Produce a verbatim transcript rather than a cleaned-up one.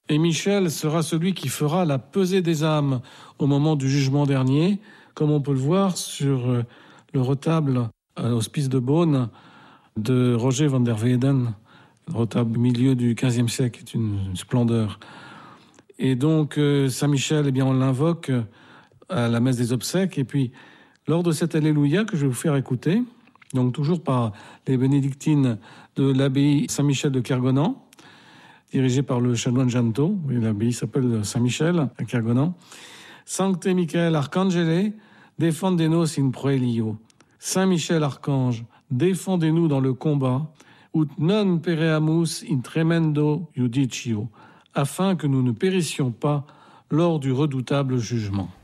Et Michel sera celui qui fera la pesée des âmes au moment du jugement dernier, comme on peut le voir sur le retable à l'hospice de Beaune de Roger van der Weyden, le retable du milieu du quinzième siècle, est une splendeur. Et donc, Saint-Michel, eh bien, on l'invoque à la messe des obsèques. Et puis, lors de cet Alléluia que je vais vous faire écouter, donc toujours par les bénédictines de l'abbaye Saint-Michel de Kergonan, dirigée par le chanoine Janto, l'abbaye s'appelle Saint-Michel à Kergonan. Sancte Michael Arcangele, defendenos in proelio. Saint Michel Archange, défendez-nous dans le combat, ut non pereamus in tremendo judicio, afin que nous ne périssions pas lors du redoutable jugement.